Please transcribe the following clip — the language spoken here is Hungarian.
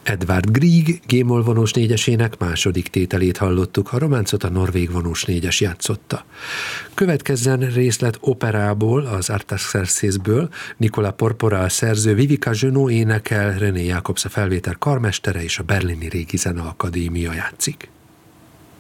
Edvard Grieg G-moll vonós négyesének második tételét hallottuk, a románcot a norvég vonós négyes játszotta. Következzen részlet operából, az Artaxerxesből, Nicolas Porporal szerző, Vivica Genot énekel, René Jacobs a felvétel karmestere és a Berlini Régi Zeneakadémia játszik.